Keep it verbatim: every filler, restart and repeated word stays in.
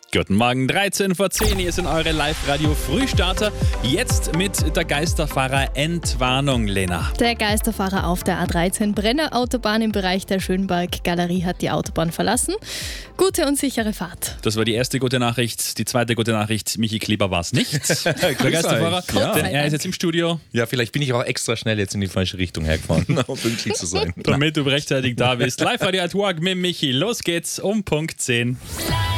Guten Morgen, dreizehn vor zehn, hier sind eure Live-Radio-Frühstarter. Jetzt mit der Geisterfahrer-Entwarnung, Lena. Der Geisterfahrer auf der A dreizehn Brenner Autobahn im Bereich der Schönberg-Galerie hat die Autobahn verlassen. Gute und sichere Fahrt. Das war die erste gute Nachricht. Die zweite gute Nachricht, Michi Kleber war es nicht. Der Geisterfahrer, Ja. denn er ist jetzt im Studio. Ja, vielleicht bin ich auch extra schnell jetzt in die falsche Richtung hergefahren, um pünktlich zu sein. Damit du rechtzeitig da bist. Live-Radio at Work mit Michi. Los geht's um Punkt zehn.